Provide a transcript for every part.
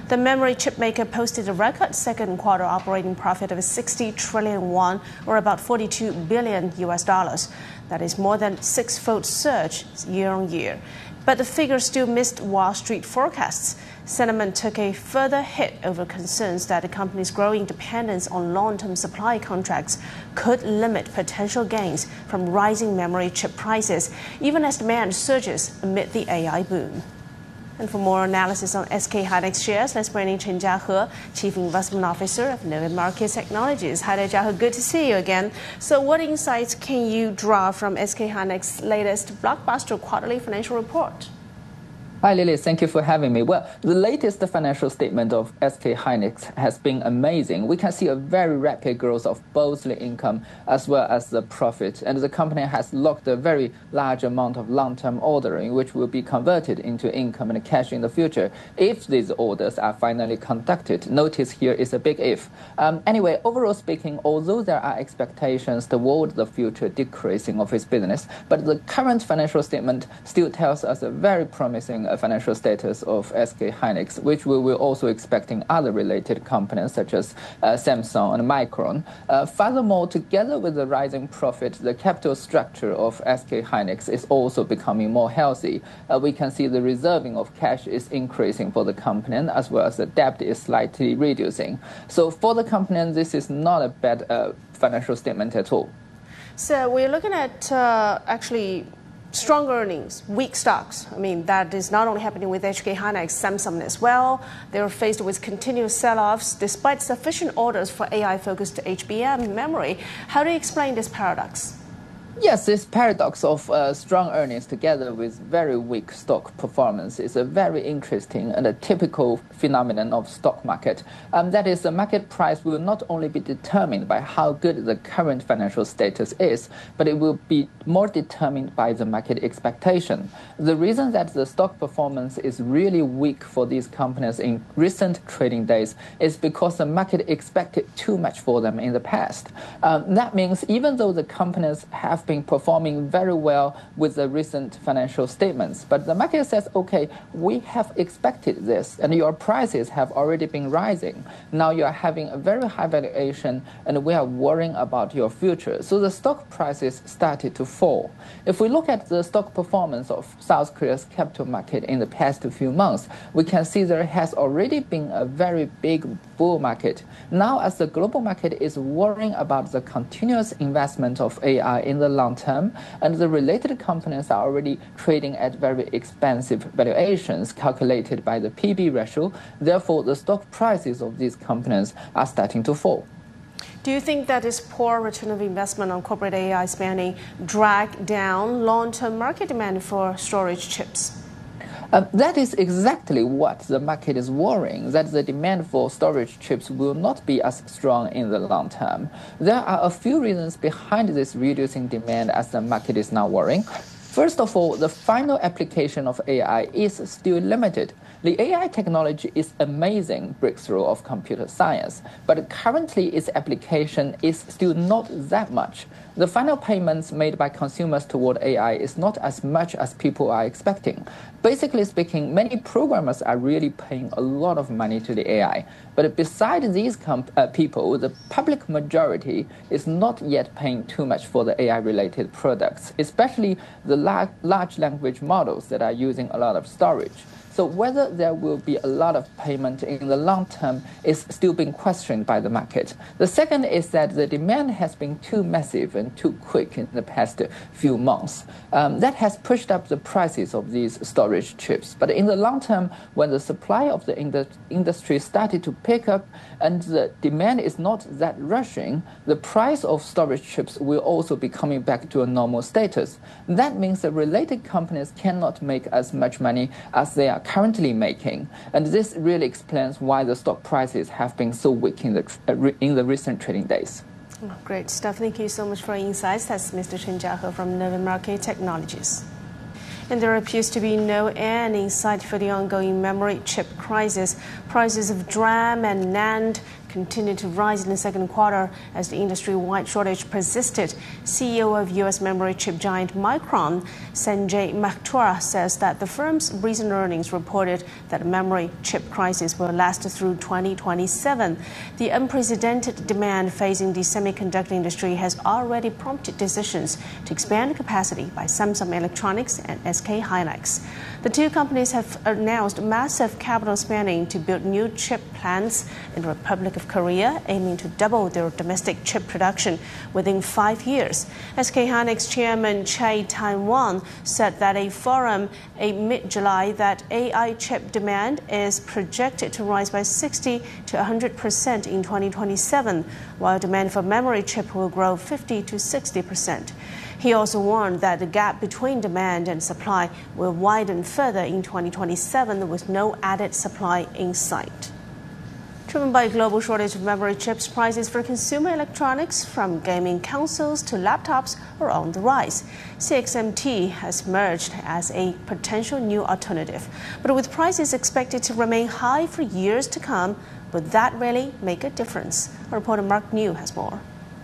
The memory chip maker posted a record second quarter operating profit of 60 trillion won, or about 42 billion US dollars. That is more than six-fold surge year on year. But the figure still missed Wall Street forecasts. Sentiment took a further hit over concerns that the company's growing dependence on long-term supply contracts could limit potential gains from rising memory chip prices, even as demand surges amid the AI boom. And for more analysis on SK Hynix shares, let's bring in Chen Jiahe, Chief Investment Officer of Novum Market Technologies. Hi there, Jiahe. Good to see you again. So what insights can you draw from SK Hynix's latest blockbuster quarterly financial report? Hi, Lily. Thank you for having me. Well, the latest financial statement of SK Hynix has been amazing. We can see a very rapid growth of both the income as well as the profit. And the company has locked a very large amount of long-term ordering, which will be converted into income and cash in the future if these orders are finally conducted. Notice here is a big if. Anyway, overall speaking, although there are expectations toward the future decreasing of its business, but the current financial statement still tells us a very promising financial status of SK Hynix, which we will also expecting other related companies such as Samsung and Micron. Furthermore, together with the rising profit, the capital structure of SK Hynix is also becoming more healthy. We can see the reserving of cash is increasing for the company, as well as the debt is slightly reducing. So for the company, this is not a bad financial statement at all. So we're looking at actually strong earnings, weak stocks. I mean, that is not only happening with SK Hynix, Samsung as well. They are faced with continuous sell-offs despite sufficient orders for AI-focused HBM memory. How do you explain this paradox? Yes, this paradox of strong earnings together with very weak stock performance is a very interesting and a typical phenomenon of stock market. That is, the market price will not only be determined by how good the current financial status is, but it will be more determined by the market expectation. The reason that the stock performance is really weak for these companies in recent trading days is because the market expected too much for them in the past. That means even though the companies have been performing very well with the recent financial statements, but the market says, okay, we have expected this, and your prices have already been rising. Now you are having a very high valuation, and we are worrying about your future. So the stock prices started to fall. If we look at the stock performance of South Korea's capital market in the past few months, we can see there has already been a very big bull market. Now, as the global market is worrying about the continuous investment of AI in the long term, and the related companies are already trading at very expensive valuations calculated by the PB ratio. Therefore, the stock prices of these companies are starting to fall. Do you think that this poor return of investment on corporate AI spending drag down long-term market demand for storage chips? That is exactly what the market is worrying, that the demand for storage chips will not be as strong in the long term. There are a few reasons behind this reducing demand as the market is now worrying. First of all, the final application of AI is still limited. The AI technology is an amazing breakthrough of computer science, but currently its application is still not that much. The final payments made by consumers toward AI is not as much as people are expecting. Basically speaking, many programmers are really paying a lot of money to the AI. But besides these people, the public majority is not yet paying too much for the AI-related products, especially the large language models that are using a lot of storage. So whether there will be a lot of payment in the long term is still being questioned by the market. The second is that the demand has been too massive and too quick in the past few months. That has pushed up the prices of these storage chips. But in the long term, when the supply of the industry started to pick up and the demand is not that rushing, the price of storage chips will also be coming back to a normal status. That means the related companies cannot make as much money as they are currently making. And this really explains why the stock prices have been so weak in the recent trading days. Oh, great stuff. Thank you so much for your insights. That's Mr. Chen Jiahe from Novum Market Technologies. And there appears to be no end in sight for the ongoing memory chip crisis. Prices of DRAM and NAND continued to rise in the second quarter as the industry-wide shortage persisted. CEO of U.S. memory chip giant Micron, Sanjay Mathur, says that the firm's recent earnings reported that a memory chip crisis will last through 2027. The unprecedented demand facing the semiconductor industry has already prompted decisions to expand capacity by Samsung Electronics and SK Hynix. The two companies have announced massive capital spending to build new chip plants in the Republic of Korea, aiming to double their domestic chip production within 5 years. SK Hynix chairman Choi Tae-won said that a forum in mid-July that AI chip demand is projected to rise by 60 to 100% in 2027, while demand for memory chip will grow 50 to 60%. He also warned that the gap between demand and supply will widen further in 2027 with no added supply in sight. Driven by a global shortage of memory chips, prices for consumer electronics, from gaming consoles to laptops, are on the rise. CXMT has emerged as a potential new alternative. But with prices expected to remain high for years to come, would that really make a difference? Our reporter Mark New has more.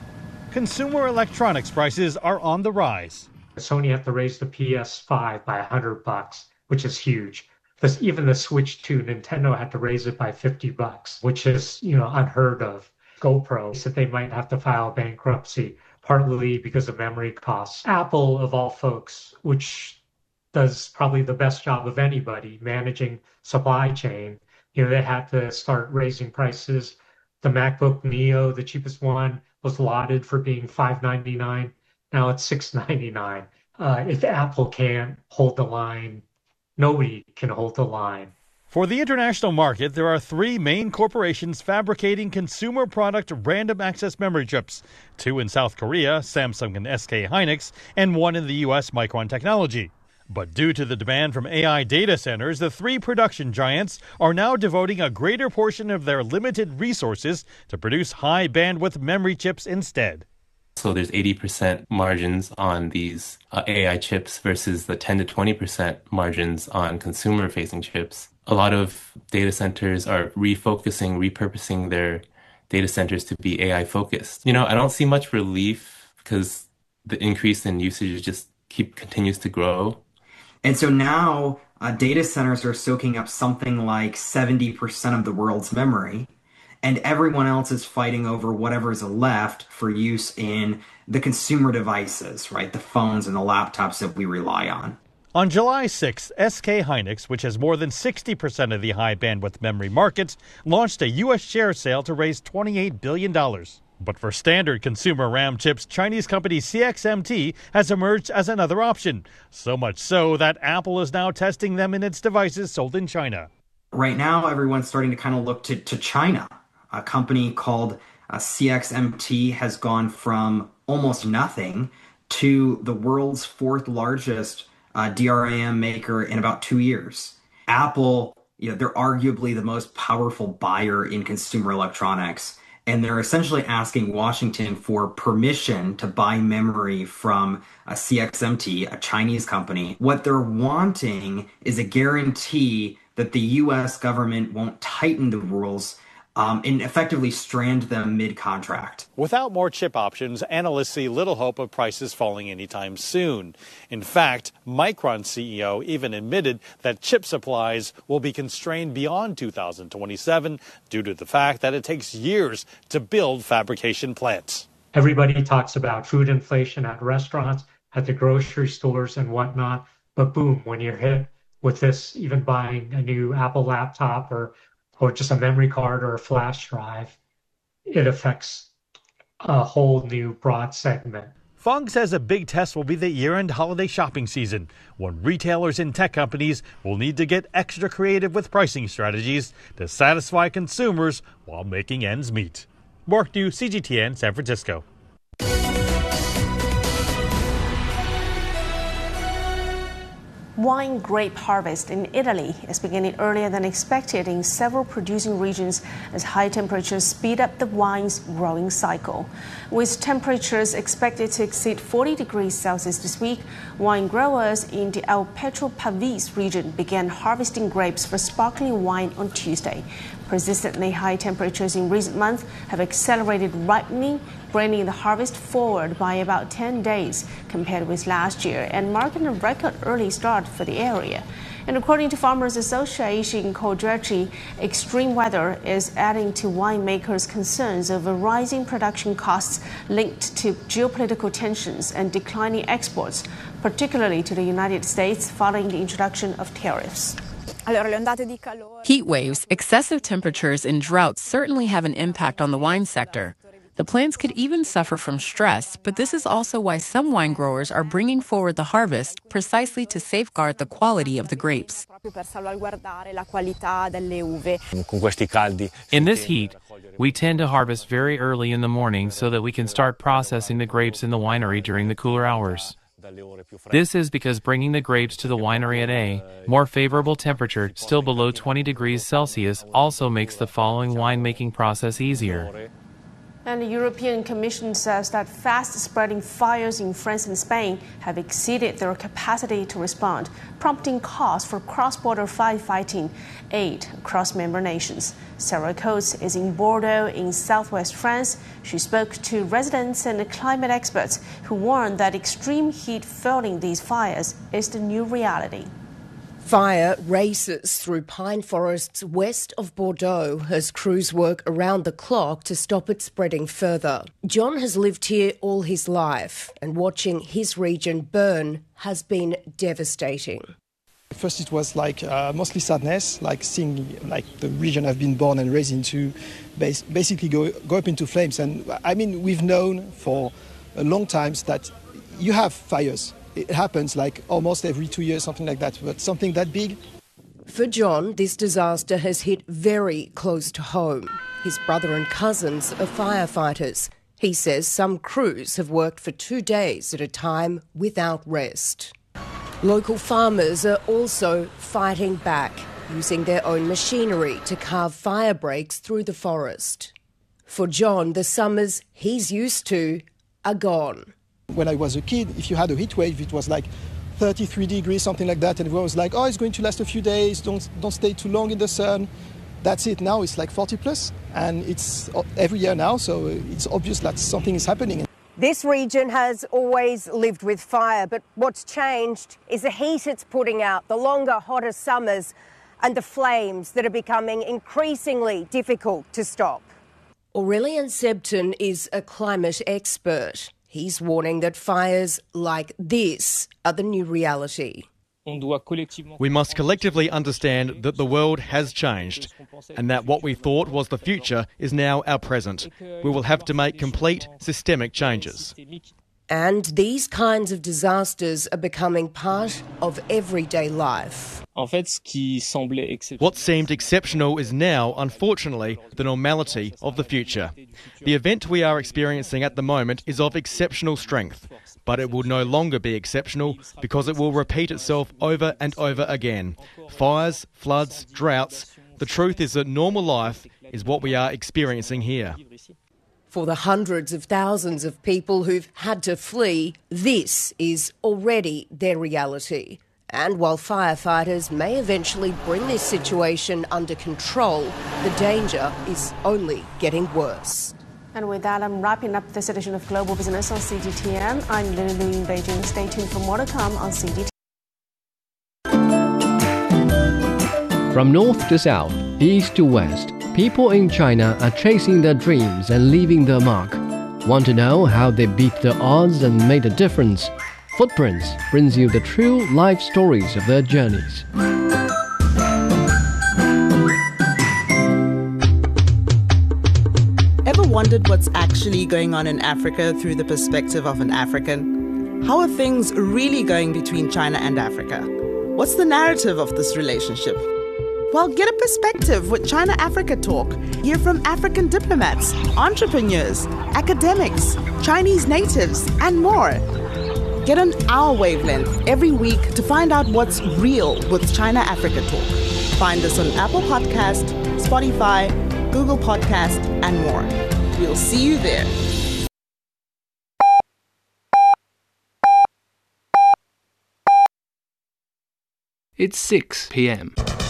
Consumer electronics prices are on the rise. Sony had to raise the PS5 by $100, which is huge. Even the Switch 2, Nintendo had to raise it by $50, which is, unheard of. GoPro said they might have to file bankruptcy, partly because of memory costs. Apple, of all folks, which does probably the best job of anybody managing supply chain, they had to start raising prices. The MacBook Neo, the cheapest one, was lauded for being $599. Now it's $699. If Apple can't hold the line, nobody can hold the line. For the international market, there are three main corporations fabricating consumer product random access memory chips. Two in South Korea, Samsung and SK Hynix, and one in the U.S., Micron Technology. But due to the demand from AI data centers, the three production giants are now devoting a greater portion of their limited resources to produce high-bandwidth memory chips instead. So there's 80% margins on these AI chips versus the 10 to 20% margins on consumer-facing chips. A lot of data centers are repurposing their data centers to be AI-focused. I don't see much relief because the increase in usage just continues to grow. And so now data centers are soaking up something like 70% of the world's memory, and everyone else is fighting over whatever is left for use in the consumer devices, right? The phones and the laptops that we rely on. On July 6th, SK Hynix, which has more than 60% of the high-bandwidth memory market, launched a U.S. share sale to raise $28 billion. But for standard consumer RAM chips, Chinese company CXMT has emerged as another option. So much so that Apple is now testing them in its devices sold in China. Right now, everyone's starting to kind of look to China. A company called CXMT has gone from almost nothing to the world's fourth largest DRAM maker in about 2 years. Apple, they're arguably the most powerful buyer in consumer electronics. And they're essentially asking Washington for permission to buy memory from a CXMT, a Chinese company. What they're wanting is a guarantee that the U.S. government won't tighten the rules and effectively strand them mid-contract. Without more chip options, analysts see little hope of prices falling anytime soon. In fact, Micron CEO even admitted that chip supplies will be constrained beyond 2027 due to the fact that it takes years to build fabrication plants. Everybody talks about food inflation at restaurants, at the grocery stores and whatnot, but boom, when you're hit with this, even buying a new Apple laptop or just a memory card or a flash drive, it affects a whole new broad segment. Fung says a big test will be the year-end holiday shopping season, when retailers and tech companies will need to get extra creative with pricing strategies to satisfy consumers while making ends meet. Mark New, CGTN, San Francisco. Wine grape harvest in Italy is beginning earlier than expected in several producing regions as high temperatures speed up the wine's growing cycle. With temperatures expected to exceed 40 degrees Celsius this week, wine growers in the El Petro-Pavis region began harvesting grapes for sparkling wine on Tuesday. Persistently high temperatures in recent months have accelerated ripening, bringing the harvest forward by about 10 days compared with last year and marking a record early start for the area. And according to Farmers Association Coldiretti, extreme weather is adding to winemakers' concerns over rising production costs linked to geopolitical tensions and declining exports, particularly to the United States following the introduction of tariffs. Heat waves, excessive temperatures, and droughts certainly have an impact on the wine sector. The plants could even suffer from stress, but this is also why some wine growers are bringing forward the harvest precisely to safeguard the quality of the grapes. In this heat, we tend to harvest very early in the morning so that we can start processing the grapes in the winery during the cooler hours. This is because bringing the grapes to the winery at a more favorable temperature, still below 20 degrees Celsius, also makes the following winemaking process easier. And the European Commission says that fast-spreading fires in France and Spain have exceeded their capacity to respond, prompting calls for cross-border firefighting aid across member nations. Sarah Coates is in Bordeaux in southwest France. She spoke to residents and climate experts who warn that extreme heat fueling these fires is the new reality. Fire races through pine forests west of Bordeaux as crews work around the clock to stop it spreading further. John has lived here all his life, and watching his region burn has been devastating. First it was mostly sadness, seeing the region I've been born and raised into basically go up into flames. And I mean, we've known for a long time that you have fires. It happens almost every 2 years, something like that, but something that big. For John, this disaster has hit very close to home. His brother and cousins are firefighters. He says some crews have worked for 2 days at a time without rest. Local farmers are also fighting back, using their own machinery to carve fire breaks through the forest. For John, the summers he's used to are gone. When I was a kid, if you had a heat wave, it was 33 degrees, something like that, and everyone was like, oh, it's going to last a few days, don't stay too long in the sun. That's it. Now it's 40 plus, and it's every year now, so it's obvious that something is happening. This region has always lived with fire, but what's changed is the heat it's putting out, the longer, hotter summers, and the flames that are becoming increasingly difficult to stop. Aurélien Sebton is a climate expert. He's warning that fires like this are the new reality. We must collectively understand that the world has changed and that what we thought was the future is now our present. We will have to make complete systemic changes. And these kinds of disasters are becoming part of everyday life. What seemed exceptional is now, unfortunately, the normality of the future. The event we are experiencing at the moment is of exceptional strength, but it will no longer be exceptional because it will repeat itself over and over again. Fires, floods, droughts. The truth is that normal life is what we are experiencing here. For the hundreds of thousands of people who've had to flee, this is already their reality. And while firefighters may eventually bring this situation under control, the danger is only getting worse. And with that, I'm wrapping up this edition of Global Business on CGTN. I'm Lily Lu in Beijing. Stay tuned for more to come on CGTN. From north to south, east to west, people in China are chasing their dreams and leaving their mark. Want to know how they beat the odds and made a difference? Footprints brings you the true life stories of their journeys. Ever wondered what's actually going on in Africa through the perspective of an African? How are things really going between China and Africa? What's the narrative of this relationship? Well, get a perspective with China-Africa Talk. Hear from African diplomats, entrepreneurs, academics, Chinese natives, and more. Get on our wavelength every week to find out what's real with China Africa Talk. Find us on Apple Podcast, Spotify, Google Podcast, and more. We'll see you there. It's 6 p.m.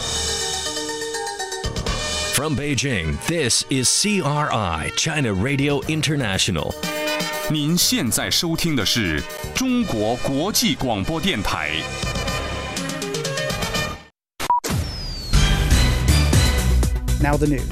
From Beijing, this is CRI, China Radio International. 您现在收听的是中国国际广播电台。 Now the news.